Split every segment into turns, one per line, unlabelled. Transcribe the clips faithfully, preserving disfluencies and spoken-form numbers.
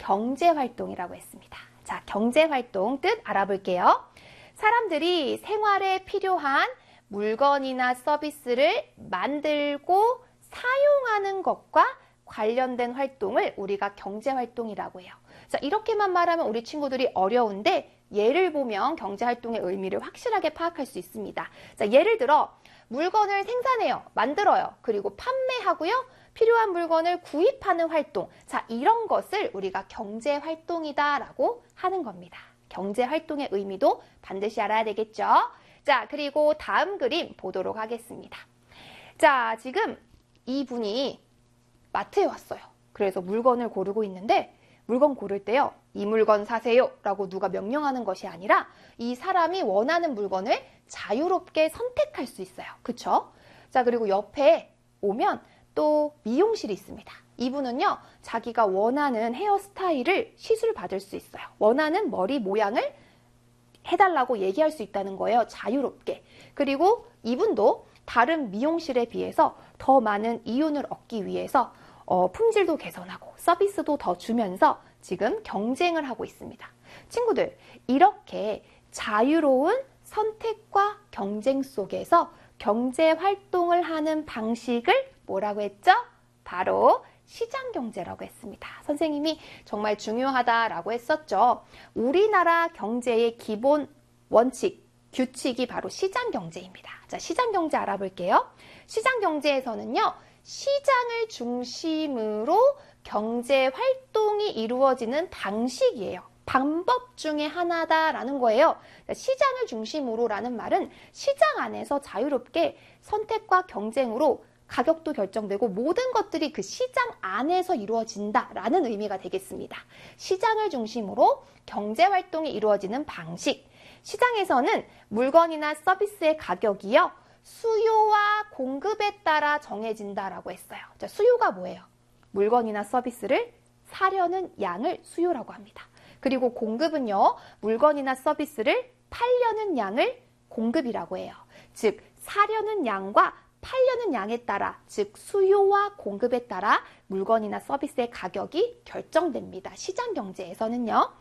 경제활동이라고 했습니다. 자, 경제활동 뜻 알아볼게요. 사람들이 생활에 필요한 물건이나 서비스를 만들고 사용하는 것과 관련된 활동을 우리가 경제활동이라고 해요. 자, 이렇게만 말하면 우리 친구들이 어려운데 예를 보면 경제활동의 의미를 확실하게 파악할 수 있습니다. 자, 예를 들어 물건을 생산해요. 만들어요. 그리고 판매하고요. 필요한 물건을 구입하는 활동. 자, 이런 것을 우리가 경제활동이다라고 하는 겁니다. 경제활동의 의미도 반드시 알아야 되겠죠? 자, 그리고 다음 그림 보도록 하겠습니다. 자, 지금 이분이 마트에 왔어요. 그래서 물건을 고르고 있는데 물건 고를 때요. 이 물건 사세요 라고 누가 명령하는 것이 아니라 이 사람이 원하는 물건을 자유롭게 선택할 수 있어요. 그쵸? 자, 그리고 옆에 오면 또 미용실이 있습니다. 이분은요. 자기가 원하는 헤어스타일을 시술 받을 수 있어요. 원하는 머리 모양을 해달라고 얘기할 수 있다는 거예요. 자유롭게. 그리고 이분도 다른 미용실에 비해서 더 많은 이윤을 얻기 위해서 어, 품질도 개선하고 서비스도 더 주면서 지금 경쟁을 하고 있습니다. 친구들, 이렇게 자유로운 선택과 경쟁 속에서 경제 활동을 하는 방식을 뭐라고 했죠? 바로 시장경제라고 했습니다. 선생님이 정말 중요하다라고 했었죠. 우리나라 경제의 기본 원칙, 규칙이 바로 시장경제입니다. 자, 시장경제 알아볼게요. 시장경제에서는요. 시장을 중심으로 경제 활동이 이루어지는 방식이에요. 방법 중에 하나다라는 거예요. 시장을 중심으로라는 말은 시장 안에서 자유롭게 선택과 경쟁으로 가격도 결정되고 모든 것들이 그 시장 안에서 이루어진다라는 의미가 되겠습니다. 시장을 중심으로 경제 활동이 이루어지는 방식. 시장에서는 물건이나 서비스의 가격이요. 수요와 공급에 따라 정해진다라고 했어요. 자, 수요가 뭐예요? 물건이나 서비스를 사려는 양을 수요라고 합니다. 그리고 공급은요. 물건이나 서비스를 팔려는 양을 공급이라고 해요. 즉, 사려는 양과 팔려는 양에 따라, 즉 수요와 공급에 따라 물건이나 서비스의 가격이 결정됩니다. 시장 경제에서는요.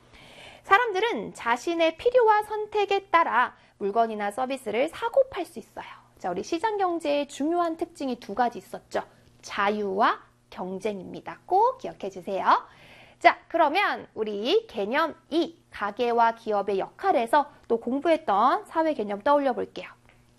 사람들은 자신의 필요와 선택에 따라 물건이나 서비스를 사고 팔 수 있어요. 자, 우리 시장 경제의 중요한 특징이 두 가지 있었죠. 자유와 경쟁입니다. 꼭 기억해 주세요. 자, 그러면 우리 개념 이, 가게와 기업의 역할에서 또 공부했던 사회 개념 떠올려 볼게요.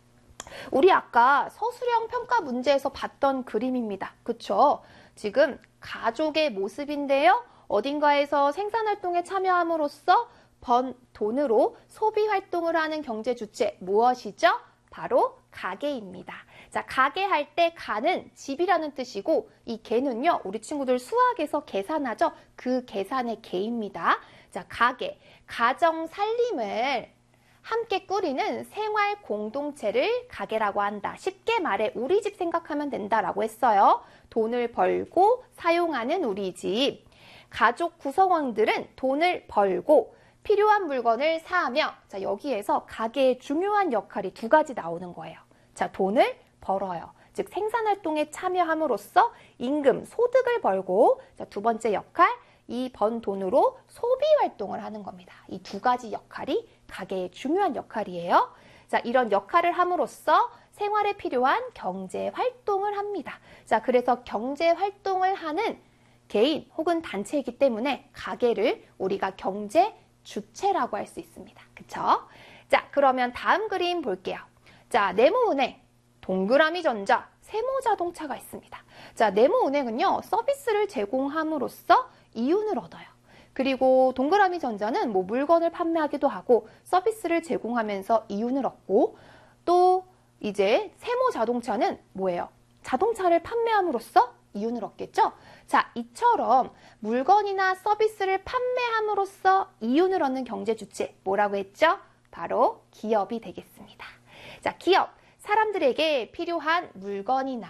우리 아까 서술형 평가 문제에서 봤던 그림입니다. 그쵸? 지금 가족의 모습인데요. 어딘가에서 생산활동에 참여함으로써 번 돈으로 소비활동을 하는 경제 주체 무엇이죠? 바로 가게입니다. 자, 가게 할 때 가는 집이라는 뜻이고 이 개는요. 우리 친구들 수학에서 계산하죠? 그 계산의 개입니다. 자, 가게, 가정 살림을 함께 꾸리는 생활 공동체를 가게라고 한다. 쉽게 말해 우리 집 생각하면 된다라고 했어요. 돈을 벌고 사용하는 우리 집. 가족 구성원들은 돈을 벌고 필요한 물건을 사며, 자, 여기에서 가게의 중요한 역할이 두 가지 나오는 거예요. 자, 돈을 벌어요. 즉 생산활동에 참여함으로써 임금, 소득을 벌고, 자, 두 번째 역할, 이 번 돈으로 소비활동을 하는 겁니다. 이 두 가지 역할이 가게의 중요한 역할이에요. 자, 이런 역할을 함으로써 생활에 필요한 경제 활동을 합니다. 자, 그래서 경제 활동을 하는 개인 혹은 단체이기 때문에 가게를 우리가 경제 주체라고 할 수 있습니다. 그쵸? 자, 그러면 다음 그림 볼게요. 자, 네모은행, 동그라미전자, 세모자동차가 있습니다. 자, 네모은행은요, 서비스를 제공함으로써 이윤을 얻어요. 그리고 동그라미 전자는 뭐 물건을 판매하기도 하고 서비스를 제공하면서 이윤을 얻고, 또 이제 세모 자동차는 뭐예요? 자동차를 판매함으로써 이윤을 얻겠죠? 자, 이처럼 물건이나 서비스를 판매함으로써 이윤을 얻는 경제 주체 뭐라고 했죠? 바로 기업이 되겠습니다. 자, 기업, 사람들에게 필요한 물건이나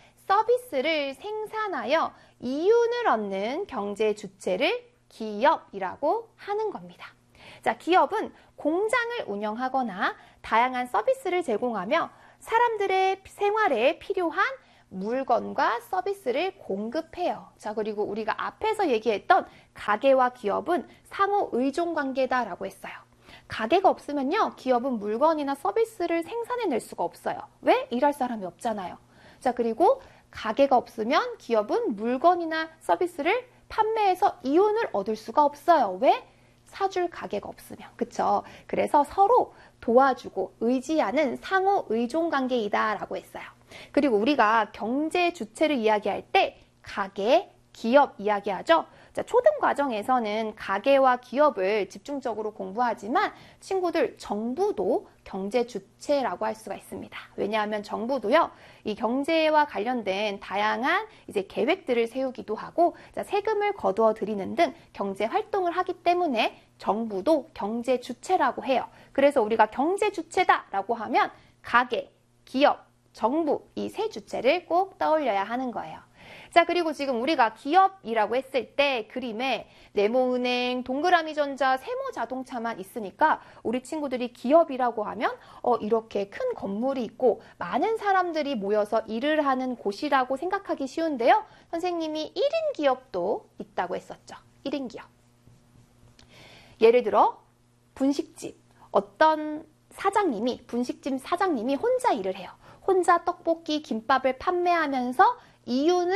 서비스를 생산하여 이윤을 얻는 경제 주체를 기업이라고 하는 겁니다. 자, 기업은 공장을 운영하거나 다양한 서비스를 제공하며 사람들의 생활에 필요한 물건과 서비스를 공급해요. 자, 그리고 우리가 앞에서 얘기했던 가게와 기업은 상호 의존 관계다라고 했어요. 가게가 없으면요, 기업은 물건이나 서비스를 생산해낼 수가 없어요. 왜? 일할 사람이 없잖아요. 자, 그리고 가게가 없으면 기업은 물건이나 서비스를 판매해서 이윤을 얻을 수가 없어요. 왜? 사줄 가게가 없으면. 그쵸? 그래서 서로 도와주고 의지하는 상호 의존 관계이다라고 했어요. 그리고 우리가 경제 주체를 이야기할 때 가게, 기업 이야기하죠. 자, 초등 과정에서는 가게와 기업을 집중적으로 공부하지만 친구들 정부도 경제 주체라고 할 수가 있습니다. 왜냐하면 정부도요, 이 경제와 관련된 다양한 이제 계획들을 세우기도 하고, 자, 세금을 거두어 들이는 등 경제 활동을 하기 때문에 정부도 경제 주체라고 해요. 그래서 우리가 경제 주체다라고 하면 가게, 기업, 정부 이 세 주체를 꼭 떠올려야 하는 거예요. 자, 그리고 지금 우리가 기업이라고 했을 때 그림에 네모은행, 동그라미전자, 세모자동차만 있으니까 우리 친구들이 기업이라고 하면 어, 이렇게 큰 건물이 있고 많은 사람들이 모여서 일을 하는 곳이라고 생각하기 쉬운데요. 선생님이 일 인 기업도 있다고 했었죠. 일 인 기업. 예를 들어 분식집, 어떤 사장님이, 분식집 사장님이 혼자 일을 해요. 혼자 떡볶이, 김밥을 판매하면서 이윤을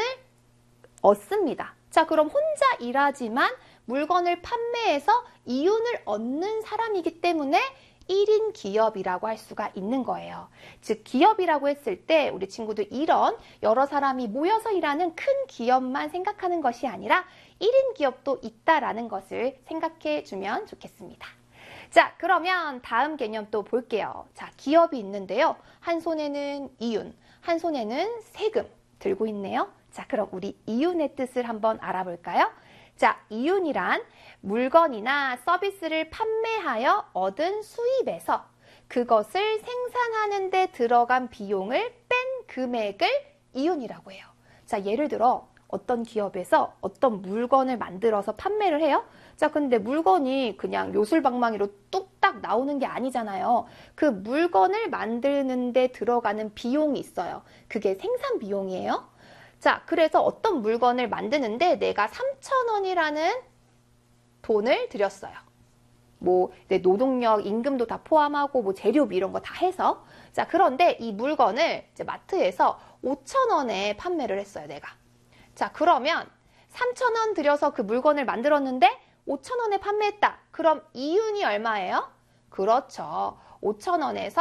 얻습니다. 자, 그럼 혼자 일하지만 물건을 판매해서 이윤을 얻는 사람이기 때문에 일 인 기업이라고 할 수가 있는 거예요. 즉, 기업이라고 했을 때 우리 친구들 이런 여러 사람이 모여서 일하는 큰 기업만 생각하는 것이 아니라 일 인 기업도 있다라는 것을 생각해 주면 좋겠습니다. 자, 그러면 다음 개념 또 볼게요. 자, 기업이 있는데요. 한 손에는 이윤, 한 손에는 세금 들고 있네요. 자, 그럼 우리 이윤의 뜻을 한번 알아볼까요? 자, 이윤이란 물건이나 서비스를 판매하여 얻은 수입에서 그것을 생산하는 데 들어간 비용을 뺀 금액을 이윤이라고 해요. 자, 예를 들어 어떤 기업에서 어떤 물건을 만들어서 판매를 해요. 자, 근데 물건이 그냥 요술방망이로 뚝딱 나오는 게 아니잖아요. 그 물건을 만드는 데 들어가는 비용이 있어요. 그게 생산 비용이에요. 자, 그래서 어떤 물건을 만드는데 내가 삼천 원이라는 돈을 들였어요. 뭐, 내 노동력, 임금도 다 포함하고, 뭐, 재료비 이런 거 다 해서. 자, 그런데 이 물건을 이제 마트에서 오천 원에 판매를 했어요, 내가. 자, 그러면 삼천 원 들여서 그 물건을 만들었는데 오천 원에 판매했다. 그럼 이윤이 얼마예요? 그렇죠. 오천 원에서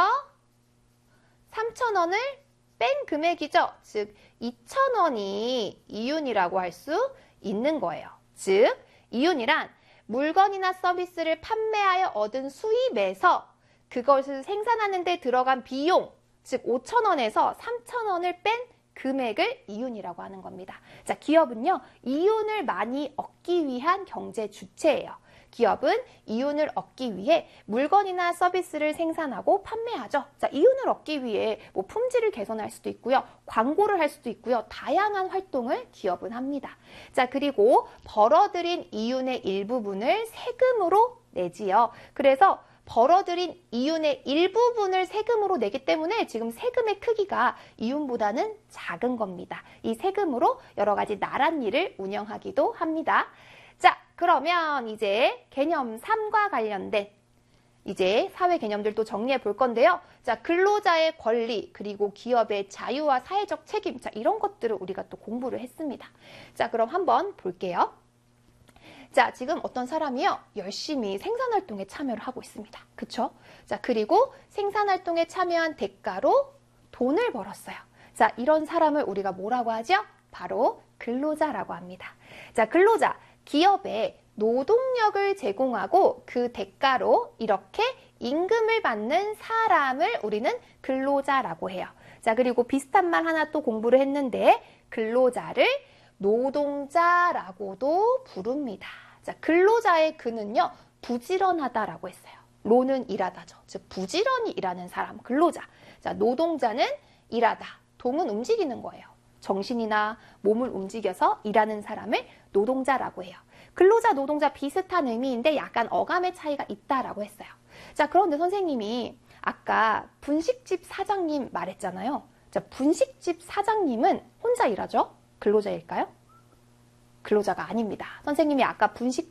삼천 원을 뺀 금액이죠. 즉, 이천 원이 이윤이라고 할 수 있는 거예요. 즉, 이윤이란 물건이나 서비스를 판매하여 얻은 수입에서 그것을 생산하는 데 들어간 비용, 즉 오천 원에서 삼천 원을 뺀 금액을 이윤이라고 하는 겁니다. 자, 기업은요, 이윤을 많이 얻기 위한 경제 주체예요. 기업은 이윤을 얻기 위해 물건이나 서비스를 생산하고 판매하죠. 자, 이윤을 얻기 위해 뭐 품질을 개선할 수도 있고요. 광고를 할 수도 있고요. 다양한 활동을 기업은 합니다. 자, 그리고 벌어들인 이윤의 일부분을 세금으로 내지요. 그래서 벌어들인 이윤의 일부분을 세금으로 내기 때문에 지금 세금의 크기가 이윤보다는 작은 겁니다. 이 세금으로 여러 가지 나랏 일을 운영하기도 합니다. 자, 그러면 이제 개념 삼과 관련된 이제 사회 개념들도 정리해 볼 건데요. 자, 근로자의 권리, 그리고 기업의 자유와 사회적 책임, 자, 이런 것들을 우리가 또 공부를 했습니다. 자, 그럼 한번 볼게요. 자, 지금 어떤 사람이요, 열심히 생산활동에 참여를 하고 있습니다. 그쵸? 자, 그리고 생산활동에 참여한 대가로 돈을 벌었어요. 자, 이런 사람을 우리가 뭐라고 하죠? 바로 근로자라고 합니다. 자, 근로자, 기업에 노동력을 제공하고 그 대가로 이렇게 임금을 받는 사람을 우리는 근로자라고 해요. 자, 그리고 비슷한 말 하나 또 공부를 했는데 근로자를 노동자라고도 부릅니다. 자, 근로자의 근은요, 부지런하다라고 했어요. 로는 일하다죠. 즉, 부지런히 일하는 사람, 근로자. 자, 노동자는 일하다. 동은 움직이는 거예요. 정신이나 몸을 움직여서 일하는 사람을 노동자라고 해요. 근로자, 노동자 비슷한 의미인데 약간 어감의 차이가 있다라고 했어요. 자, 그런데 선생님이 아까 분식집 사장님 말했잖아요. 자, 분식집 사장님은 혼자 일하죠? 근로자일까요? 근로자가 아닙니다. 선생님이 아까 분식